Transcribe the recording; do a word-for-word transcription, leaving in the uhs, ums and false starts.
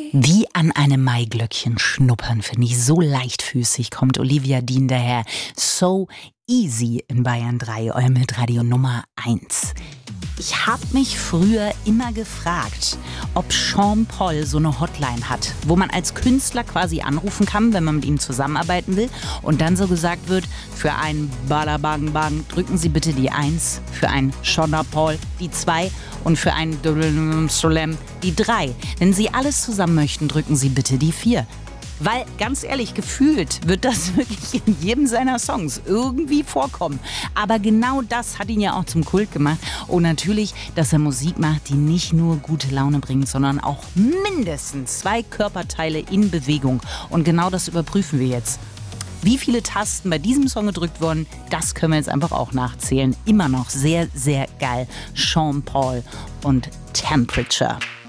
Wie an einem Maiglöckchen schnuppern, finde ich. So leichtfüßig kommt Olivia Dean daher. So easy in Bayern drei, euer Mitradio Nummer eins. Ich habe mich früher immer gefragt, ob Sean Paul so eine Hotline hat, wo man als Künstler quasi anrufen kann, wenn man mit ihm zusammenarbeiten will und dann so gesagt wird, für einen Bada Bang Bang drücken Sie bitte die eins, für einen Sean Paul die zwei und für einen Solem die drei. Wenn Sie alles zusammen möchten, drücken Sie bitte die vier. Weil, ganz ehrlich, gefühlt wird das wirklich in jedem seiner Songs irgendwie vorkommen. Aber genau das hat ihn ja auch zum Kult gemacht. Und natürlich, dass er Musik macht, die nicht nur gute Laune bringt, sondern auch mindestens zwei Körperteile in Bewegung. Und genau das überprüfen wir jetzt. Wie viele Tasten bei diesem Song gedrückt wurden, das können wir jetzt einfach auch nachzählen. Immer noch sehr, sehr geil. Sean Paul und Temperature.